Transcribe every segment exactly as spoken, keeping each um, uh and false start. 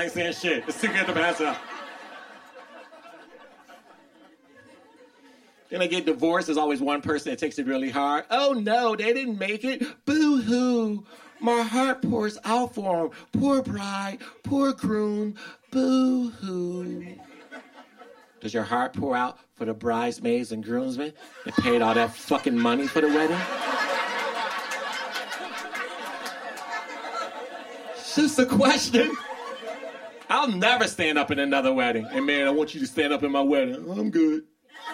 I ain't saying shit. It's too good to pass up. Then I get divorced. There's always one person that takes it really hard. Oh, no, they didn't make it. Boo-hoo. My heart pours out for him. Poor bride, poor groom. Boo-hoo. Does your heart pour out for the bridesmaids and groomsmen that paid all that fucking money for the wedding? It's just a question. I'll never stand up in another wedding. Hey, man, I want you to stand up in my wedding. I'm good.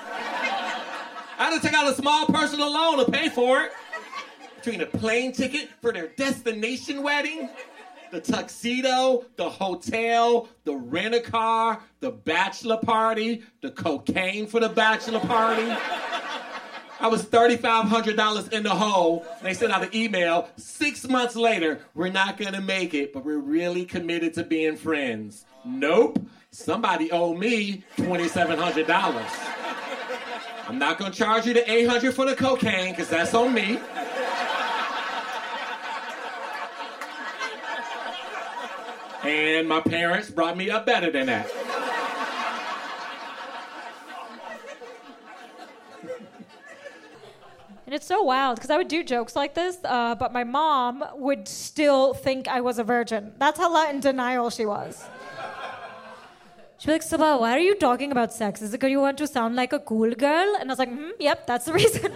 I had to take out a small personal loan to pay for it. Between the plane ticket for their destination wedding, the tuxedo, the hotel, the rent-a-car, the bachelor party, the cocaine for the bachelor party. I was three thousand five hundred dollars in the hole. And they sent out an email. Six months later, we're not going to make it, but we're really committed to being friends. Nope. Somebody owed me two thousand seven hundred dollars. I'm not going to charge you the eight hundred dollars for the cocaine, because that's on me. And my parents brought me up better than that. And it's so wild, because I would do jokes like this, uh, but my mom would still think I was a virgin. That's how in denial she was. She'd be like, Sabah, why are you talking about sex? Is it because you want to sound like a cool girl? And I was like, hmm, yep, that's the reason.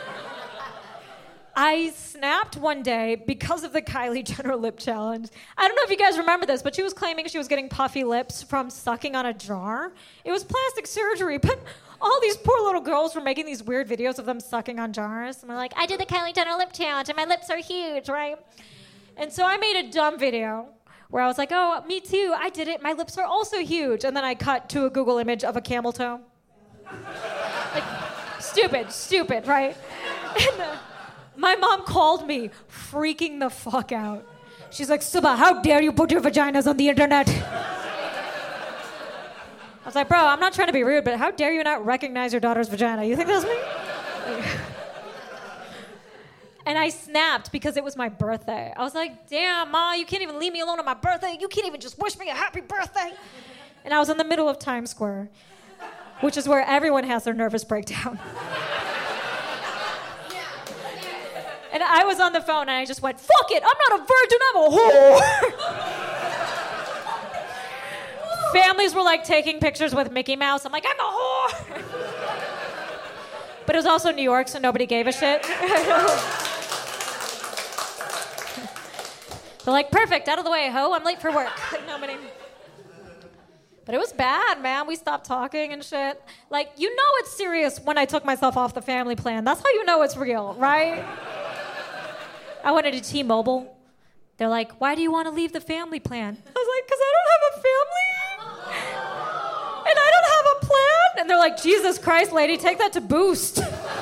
I snapped one day because of the Kylie Jenner lip challenge. I don't know if you guys remember this, but she was claiming she was getting puffy lips from sucking on a jar. It was plastic surgery, but all these poor little girls were making these weird videos of them sucking on jars. And they're like, I did the Kylie Jenner lip challenge, and my lips are huge, right? And so I made a dumb video where I was like, oh, me too, I did it. My lips are also huge. And then I cut to a Google image of a camel toe. Like, stupid, stupid, right? And uh, my mom called me, freaking the fuck out. She's like, Sabah, how dare you put your vaginas on the internet? I was like, bro, I'm not trying to be rude, but how dare you not recognize your daughter's vagina? You think that's me? Like, and I snapped because it was my birthday. I was like, damn, Ma, you can't even leave me alone on my birthday. You can't even just wish me a happy birthday. And I was in the middle of Times Square, which is where everyone has their nervous breakdown. And I was on the phone, and I just went, fuck it, I'm not a virgin, I'm a whore. Families were, like, taking pictures with Mickey Mouse. I'm like, I'm a whore. But it was also New York, so nobody gave a shit. They're like, perfect, out of the way, ho, I'm late for work. Nobody. But it was bad, man. We stopped talking and shit. Like, you know it's serious when I took myself off the family plan. That's how you know it's real, right? I went into T-Mobile. They're like, why do you want to leave the family plan? I was like, because I don't have a family. And I don't have a plan. And they're like, Jesus Christ, lady, take that to Boost.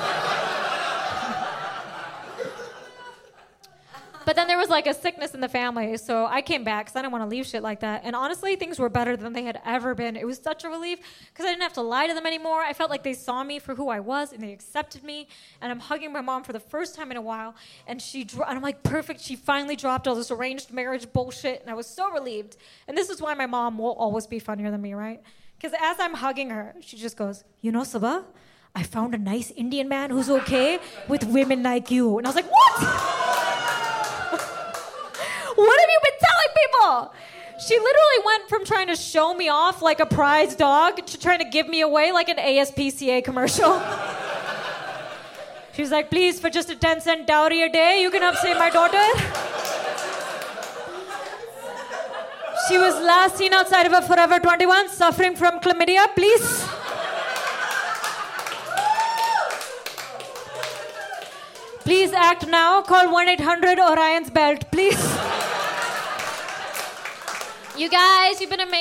But then there was like a sickness in the family, so I came back because I didn't want to leave shit like that. And honestly, things were better than they had ever been. It was such a relief because I didn't have to lie to them anymore. I felt like they saw me for who I was and they accepted me. And I'm hugging my mom for the first time in a while, and she dro- and I'm like, perfect. She finally dropped all this arranged marriage bullshit, and I was so relieved. And this is why my mom will always be funnier than me, right? Because as I'm hugging her, she just goes, you know, Sabah, I found a nice Indian man who's okay with women like you. And I was like, what? What have you been telling people? She literally went from trying to show me off like a prize dog to trying to give me away like an A S P C A commercial. She was like, please, for just a ten cent dowry a day, you can upstate my daughter. She was last seen outside of a Forever twenty-one suffering from chlamydia, please. Please act now. Call one eight hundred Orion's Belt, please. You guys, you've been amazing.